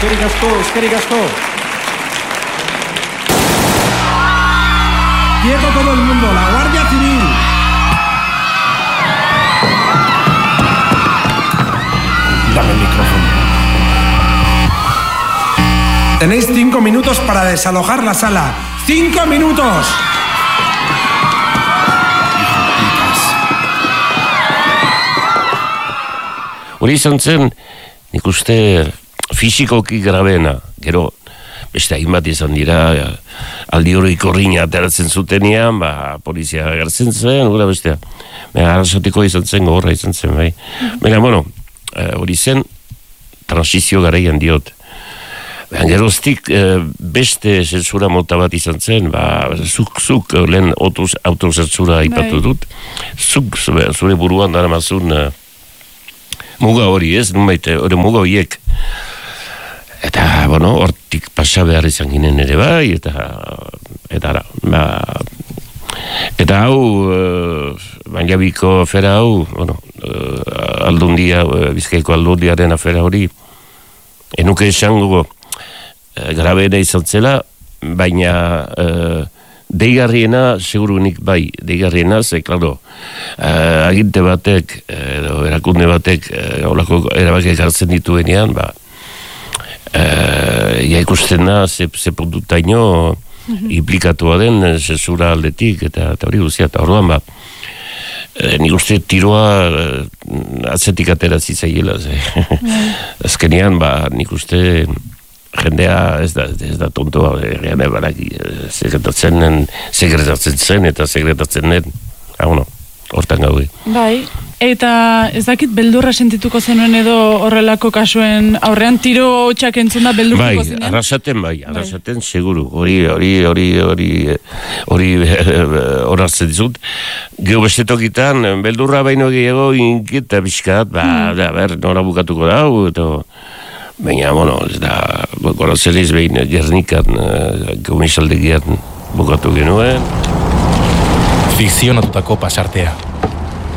eskerrik asko. Quieto todo el mundo, la Guardia Civil. Dame el micrófono. Tenéis 5 minutos para desalojar la sala. 5 minutos. Hori izan zen, nik uste fisikoki grabena, gero beste hainbat izan dira, aldi hori korrina ateratzen zutenean, polizia agertzen zen, gura bestea. Arrasatiko izan zen, gogorra izan zen, bai. Baina, hori zen, transizio garaian diot. Geroztik beste zentzura mota bat izan zen, zuk lehen autozentzura aipatu dut, zuk zure buruan dara mazun muga hori ez, hori muga horiek. Eta, hortik pasa behar izan ginen ere bai, eta hau, Banjabiko afera hau, aldundia, Bizkaiko aldundiaren afera hori, enuke esango grabena izan zela, baina deigarriena, segurunik bai, deigarriena, ze, klaro, aginte batek, edo erakunde batek, holako erabakiak hartzen dituenean, ikusten da, ze puntutaino implikatua den, zensura aldetik, eta hori guztia, eta orduan, nik uste tiroa atzetik atera zitzaiela, azkenean, nik uste jendea ez da tontoa, segretatzen zen eta segretatzen den, hortan gaude. Bai, eta ez dakit beldurra sentituko zenuen edo horrelako kasuen aurrean tiro hotxak entzun da beldurtuko zinen? Arrasaten seguru, hori horartzen dizut. Gero bestetokitan, beldurra baino gehiago inkieta bizkat, nora bukatuko dau, eta baina, ez da, gorazeliz behin Gernikan, komisaldegian bukatu genuen. Fikzionatutako pasartea.